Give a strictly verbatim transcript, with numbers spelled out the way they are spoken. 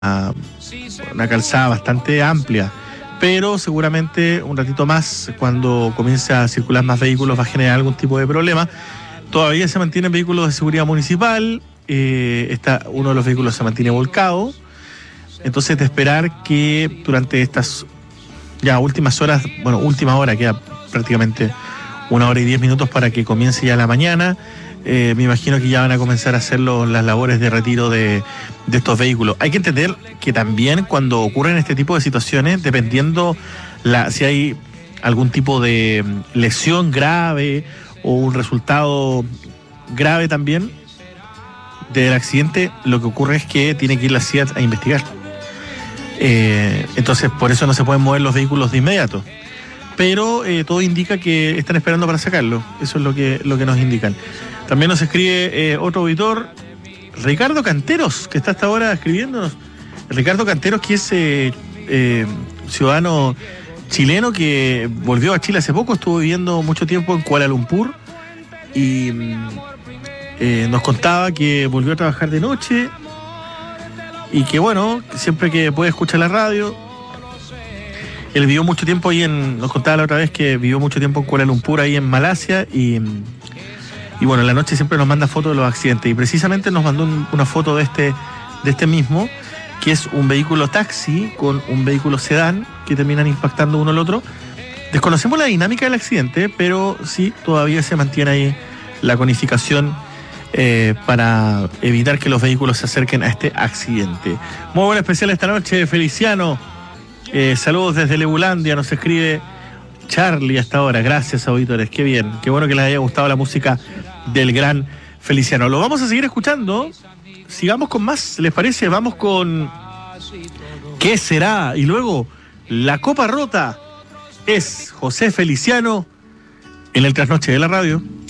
una calzada bastante amplia, pero seguramente un ratito más, cuando comience a circular más vehículos, va a generar algún tipo de problema. Todavía se mantienen vehículos de seguridad municipal, eh, está, uno de los vehículos se mantiene volcado, entonces de esperar que durante estas ya últimas horas, bueno, última hora, queda prácticamente una hora y diez minutos para que comience ya la mañana. Eh, me imagino que ya van a comenzar a hacer los, las labores de retiro de, de estos vehículos. Hay que entender que también cuando ocurren este tipo de situaciones, dependiendo la, si hay algún tipo de lesión grave o un resultado grave también del accidente, lo que ocurre es que tiene que ir la C I A T a investigar. Eh, entonces, por eso no se pueden mover los vehículos de inmediato. Pero eh, todo indica que están esperando para sacarlo. Eso es lo que, lo que nos indican. También nos escribe eh, otro auditor, Ricardo Canteros, que está hasta ahora escribiéndonos. Ricardo Canteros, que es eh, eh, ciudadano chileno que volvió a Chile hace poco, estuvo viviendo mucho tiempo en Kuala Lumpur y eh, nos contaba que volvió a trabajar de noche y que bueno, siempre que puede escuchar la radio. Él vivió mucho tiempo ahí en, nos contaba la otra vez que vivió mucho tiempo en Kuala Lumpur, ahí en Malasia, y, y bueno, en la noche siempre nos manda fotos de los accidentes, y precisamente nos mandó un, una foto de este, de este mismo, que es un vehículo taxi con un vehículo sedán que terminan impactando uno al otro. Desconocemos la dinámica del accidente, pero sí, todavía se mantiene ahí la conificación eh, para evitar que los vehículos se acerquen a este accidente. Muy buen especial esta noche, Feliciano. Eh, saludos desde Lebulandia, nos escribe Charlie hasta ahora. Gracias, auditores, qué bien, qué bueno que les haya gustado la música del gran Feliciano. Lo vamos a seguir escuchando, sigamos con más, ¿les parece? Vamos con ¿Qué será? Y luego La Copa Rota. Es José Feliciano en el Trasnoche de la Radio.